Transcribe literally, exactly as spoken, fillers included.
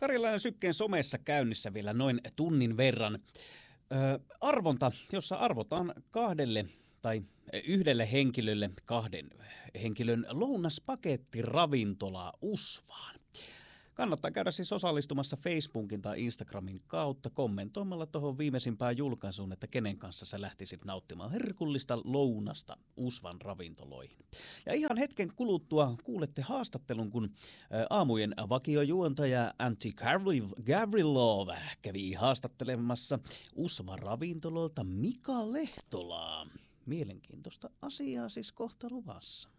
Karjalainen Sykkeen somessa käynnissä vielä noin tunnin verran. Ö, arvonta, jossa arvotaan kahdelle tai yhdelle henkilölle kahden henkilön lounaspaketti ravintolaa Usvaan. Kannattaa käydä siis osallistumassa Facebookin tai Instagramin kautta kommentoimalla tuohon viimeisimpään julkaisuun, että kenen kanssa sä lähtisit nauttimaan herkullista lounasta Usvan ravintoloihin. Ja ihan hetken kuluttua kuulette haastattelun, kun aamujen vakiojuontaja Antti Gavrilov kävi haastattelemassa Usvan ravintololta Mika Lehtolaa. Mielenkiintoista asiaa siis kohta luvassa.